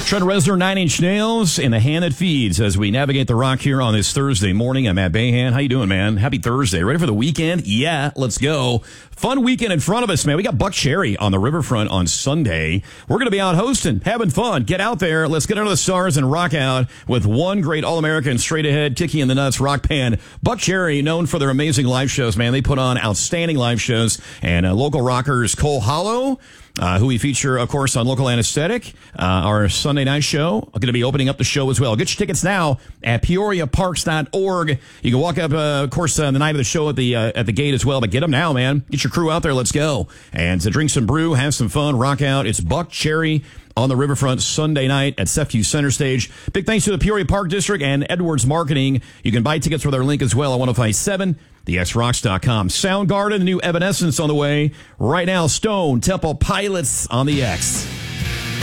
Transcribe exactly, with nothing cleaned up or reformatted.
Trent Reznor, Nine Inch Nails, in the hand that feeds as we navigate the rock here on this Thursday morning. I'm Matt Bayhan. How you doing, man? Happy Thursday. Ready for the weekend? Yeah, let's go. Fun weekend in front of us, man. We got Buckcherry on the riverfront on Sunday. We're going to be out hosting, having fun. Get out there. Let's get under the stars and rock out with one great All-American, straight ahead, kicking in the nuts rock band. Buckcherry, known for their amazing live shows, man. They put on outstanding live shows. And uh, local rockers Cole Hollow, Uh, who we feature, of course, on Local Anesthetic, uh, our Sunday night show. Going to be opening up the show as well. Get your tickets now at peoria parks dot org. You can walk up, uh, of course, uh, the night of the show at the uh, at the gate as well. But get them now, man. Get your crew out there. Let's go. And to drink some brew, have some fun, rock out. It's Buckcherry on the riverfront Sunday night at Sefview Center Stage. Big thanks to the Peoria Park District and Edwards Marketing. You can buy tickets with our link as well at one oh five seven the x rocks dot com. Soundgarden, new Evanescence on the way. Right now, Stone Temple Pilots on the X.